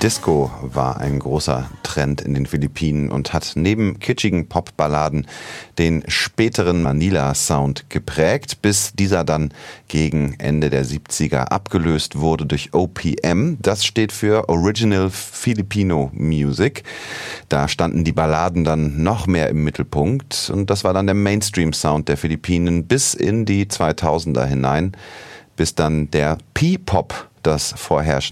Disco war ein großer Trend in den Philippinen und hat neben kitschigen Popballaden den späteren Manila-Sound geprägt, bis dieser dann gegen Ende der 70er abgelöst wurde durch OPM. Das steht für Original Filipino Music. Da standen die Balladen dann noch mehr im Mittelpunkt und das war dann der Mainstream-Sound der Philippinen bis in die 2000er hinein, bis dann der P-Pop das vorherrschende